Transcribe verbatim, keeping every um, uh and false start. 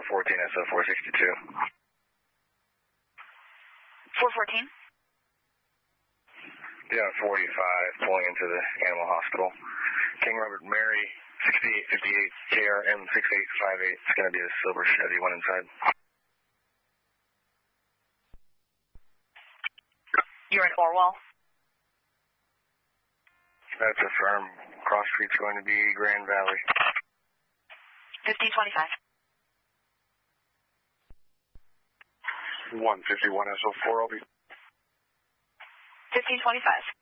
fourteen S O four sixty-two. four fourteen? Yeah, forty-five, pulling into the animal hospital. King Robert Mary, sixty-eight fifty-eight, K R M six eight five eight. It's going to be a silver Chevy, one inside. You're in Orwell? That's a firm. Cross Street's going to be Grand Valley. fifteen twenty-five. one fifty-one S O four, I'll be. fifteen twenty-five.